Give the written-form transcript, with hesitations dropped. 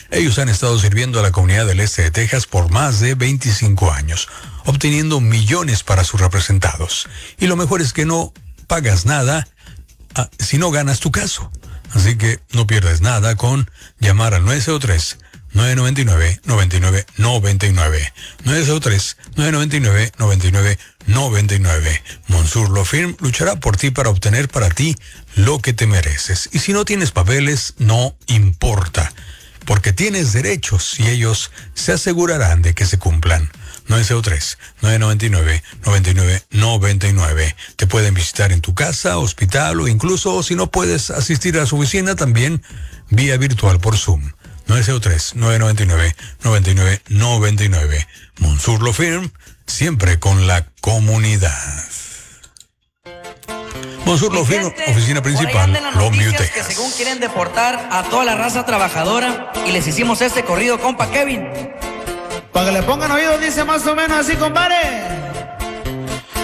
Ellos han estado sirviendo a la comunidad del este de Texas por más de 25 años, obteniendo millones para sus representados. Y lo mejor es que no pagas nada si no ganas tu caso. Así que no pierdes nada con llamar al 903-999-9999. 903-999-9999. Monsoor Law Firm luchará por ti para obtener para ti lo que te mereces. Y si no tienes papeles, no importa, porque tienes derechos y ellos se asegurarán de que se cumplan. 903-999-9999. Te pueden visitar en tu casa, hospital o incluso si no puedes asistir a su oficina, también vía virtual por Zoom. 903-999-9999. Monsoor Law Firm, siempre con la comunidad. Monsoor Law Firm, oficina principal, Longview, Texas. Que según quieren deportar a toda la raza trabajadora y les hicimos este corrido, compa Kevin. Para que le pongan oídos, dice más o menos así, compadre.